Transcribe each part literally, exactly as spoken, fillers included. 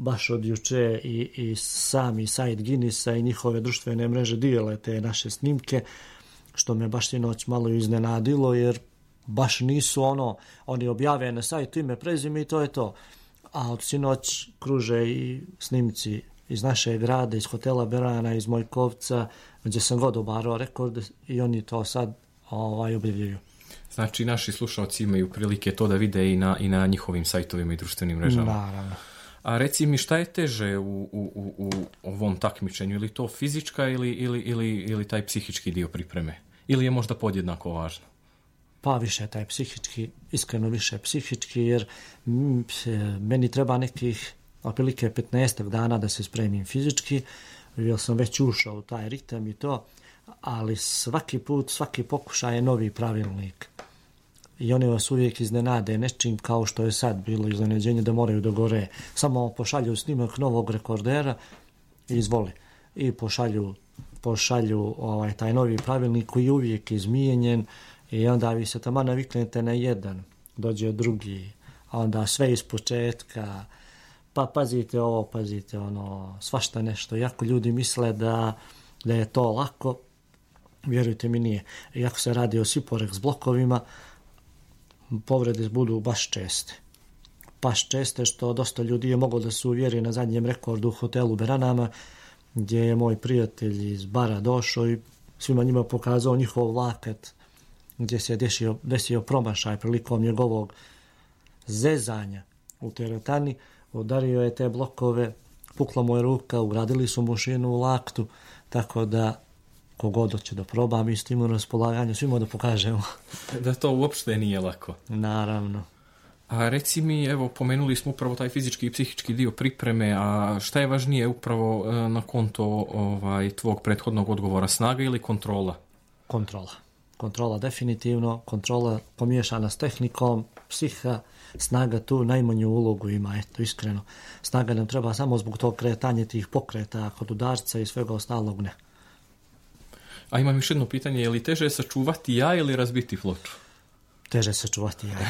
baš od juče i, i sami sajt Guinnessa i njihove društvene mreže dijele te naše snimke, što me baš sinoć malo iznenadilo, jer baš nisu ono, oni objave na sajtu ime, prezime i to je to. A od sinoć kruže i snimci iz našeg grada, iz hotela Berana, iz Mojkovca, gdje sam god obarao rekord i oni to sad ovaj, objavljuju. Znači, naši slušalci imaju prilike to da vide i na, i na njihovim sajtovima i društvenim mrežama. Naravno. A reci mi, šta je teže u, u, u, u ovom takmičenju? Ili to fizička ili, ili, ili, ili taj psihički dio pripreme? Ili je možda podjednako važno? Pa više taj psihički, iskreno više psihički, jer m, meni treba nekih otprilike petnaest dana da se spremim fizički, jer sam već ušao u taj ritam i to, ali svaki put, svaki pokušaj je novi pravilnik. I oni vas uvijek iznenade nečim, kao što je sad bilo iznenađenje da moraju do gore. Samo pošalju snimak novog rekordera i izvoli. I pošalju, pošalju ovaj, taj novi pravilnik koji je uvijek izmijenjen i onda vi se tamo naviknete na jedan, dođe drugi, a onda sve iz početka, pa pazite ovo, pazite ono, svašta nešto. Iako ljudi misle da, da je to lako, vjerujte mi nije. Iako se radi o Siporex blokovima, povrede budu baš česte. Baš česte, što dosta ljudi je moglo da se uvjeri na zadnjem rekordu u hotelu Beranama, gdje je moj prijatelj iz bara došao i svima njima pokazao njihov lakat, gdje se je desio, desio promašaj prilikom njegovog zezanja u teretani. Udario je te blokove, pukla mu je ruka, ugradili su mu šinu u laktu, tako da kogod će da proba, mi s tim u raspolaganju, svima da pokažemo. Da to uopšte nije lako. Naravno. A reci mi, evo, pomenuli smo upravo taj fizički i psihički dio pripreme, a šta je važnije upravo na konto ovaj, tvog prethodnog odgovora, snaga ili kontrola? Kontrola. Kontrola definitivno, kontrola pomiješana s tehnikom, psiha, snaga tu najmanju ulogu ima, eto, iskreno. Snaga nam treba samo zbog tog kretanja tih pokreta kod udarca i svega ostalog ne. A imam još jedno pitanje, je li teže sačuvati jaje ili razbiti ploču? Teže sačuvati jaje.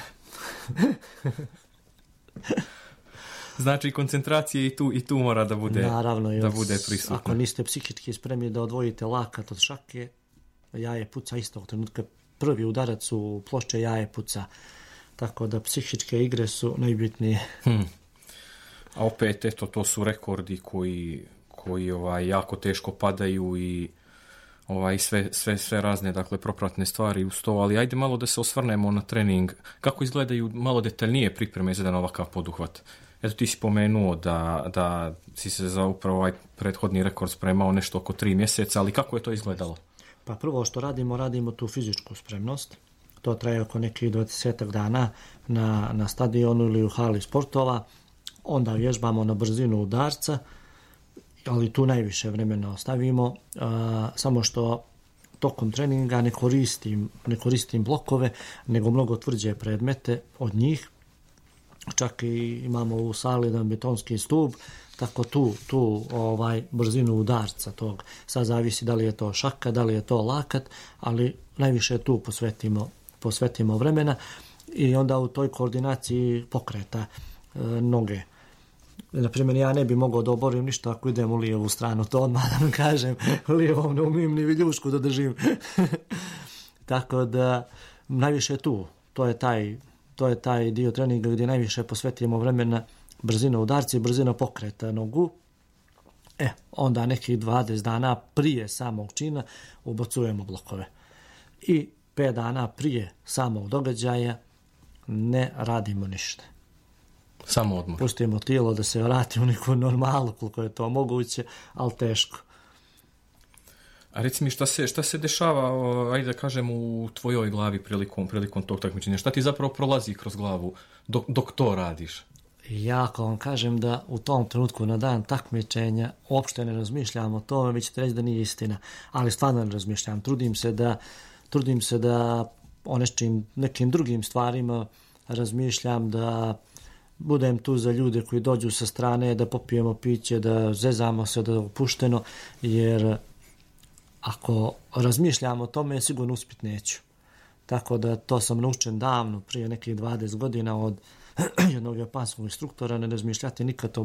Znači koncentracija i tu i tu mora da bude, naravno, da bude prisutna. Ako niste psihički spremni da odvojite lakat od šake, jaje puca istog trenutka. Prvi udarac u ploče jaje puca. Tako da psihičke igre su najbitnije. Hmm. A opet, eto, to su rekordi koji, koji ovaj, jako teško padaju i ovaj, sve, sve, sve razne, dakle, propratne stvari uz to, ali ajde malo da se osvrnemo na trening. Kako izgledaju malo detaljnije pripreme za jedan ovakav poduhvat? Eto, ti si pomenuo da, da si se za upravo ovaj prethodni rekord spremao nešto oko tri mjeseca, ali kako je to izgledalo? Pa prvo što radimo, radimo tu fizičku spremnost. To traje oko nekih dvadeset dana na, na stadionu ili u hali sportova. Onda vježbamo na brzinu udarca, ali tu najviše vremena ostavimo. A, samo što tokom treninga ne koristim, ne koristim blokove, nego mnogo tvrđe predmete od njih. Čak i imamo u sali jedan betonski stub, tako tu, tu ovaj, brzinu udarca tog. Sad zavisi da li je to šaka, da li je to lakat, ali najviše tu posvetimo, posvetimo vremena i onda u toj koordinaciji pokreta e, noge. Naprimjer, ja ne bi mogao da oborim ništa ako idem u lijevu stranu, to odmah da vam kažem, u lijevom ne umijem ni viljušku da držim. Tako da, najviše tu, to je taj, to je taj dio treninga gdje najviše posvetimo vremena brzina udarca i brzina pokreta nogu. E, onda nekih dvadeset dana prije samog čina ubacujemo blokove. I pet dana prije samog događaja ne radimo ništa. Samo odmor. Pustimo tijelo da se vrati u neku normalu koliko je to moguće, ali teško. A reci mi, šta se, šta se dešava, ajde da kažem, u tvojoj glavi prilikom, prilikom tog takmičenja? Šta ti zapravo prolazi kroz glavu dok, dok to radiš? Ja ako vam kažem da u tom trenutku na dan takmičenja uopšte ne razmišljam o tome, vi ćete reći da nije istina, ali stvarno ne razmišljam. Trudim se da, trudim se da o nečim, nekim drugim stvarima razmišljam, da budem tu za ljude koji dođu sa strane, da popijemo piće, da zezamo se, da je opušteno, jer ako razmišljam o tome, sigurno uspjet neću. Tako da to sam naučen davno, prije nekih dvadeset godina od jednog japanskog instruktora, ne razmišljati nikad o